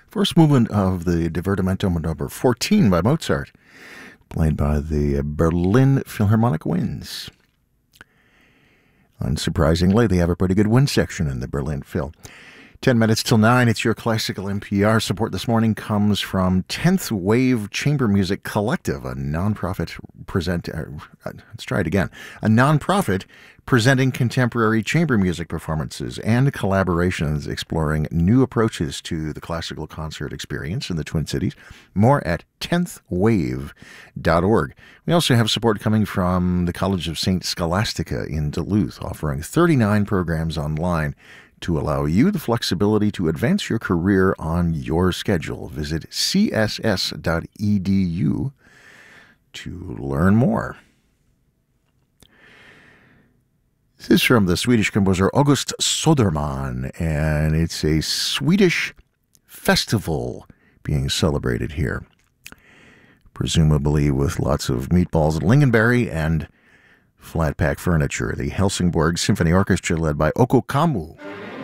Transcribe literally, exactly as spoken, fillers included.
First movement of the Divertimento number fourteen by Mozart, played by the Berlin Philharmonic Winds. Unsurprisingly, they have a pretty good wind section in the Berlin Phil. Ten minutes till nine, it's your classical N P R. Support this morning comes from tenth Wave Chamber Music Collective, a nonprofit present. Uh, let's try it again. A nonprofit presenting contemporary chamber music performances and collaborations exploring new approaches to the classical concert experience in the Twin Cities. More at tenth wave dot org. We also have support coming from the College of Saint Scholastica in Duluth, offering thirty-nine programs online to allow you the flexibility to advance your career on your schedule. Visit c s s dot e d u to learn more. This is from the Swedish composer August Söderman, and it's a Swedish festival being celebrated here, presumably with lots of meatballs and lingonberry and flat pack furniture. The Helsingborg Symphony Orchestra, led by Okko Kammu.